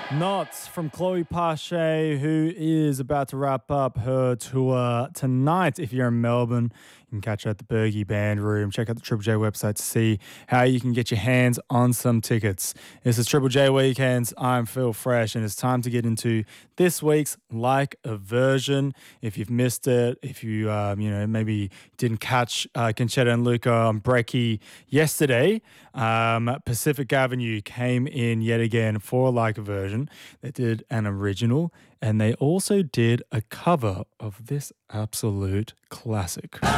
Knots from Chloe Pache, who is about to wrap up her tour tonight. If you're in Melbourne, you can catch her at the Bergie Band Room. Check out the Triple J website to see how you can get your hands on some tickets. This is Triple J Weekends. I'm Phil Fresh, and it's time to get into this week's Like a Version. If you've missed it, if you maybe didn't catch Conchetta and Luca on Brekkie yesterday, Pacific Avenue came in yet again for Like a Version. They did an original, and they also did a cover of this absolute classic. Oh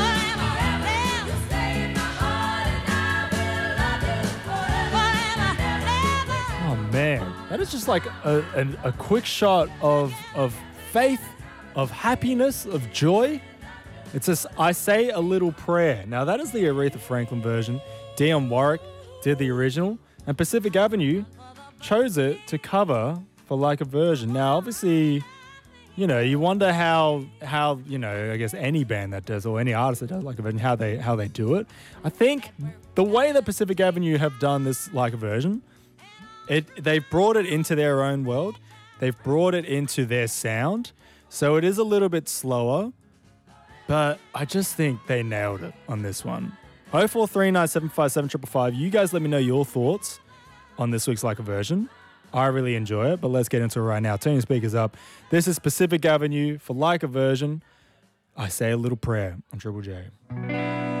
man, that is just like a quick shot of faith, of happiness, of joy. It's just, I say a little prayer. Now that is the Aretha Franklin version. Dionne Warwick did the original, and Pacific Avenue chose it to cover for Like a Version. Now, obviously, you wonder how I guess any band that does, or any artist that does Like a Version, how they do it. I think the way that Pacific Avenue have done this Like a Version, they've brought it into their own world. They've brought it into their sound. So it is a little bit slower, but I just think they nailed it on this one. 0439757555. You guys let me know your thoughts on this week's Like a Version. I really enjoy it, but let's get into it right now. Turn your speakers up. This is Pacific Avenue for Like a Version. I say a little prayer on Triple J.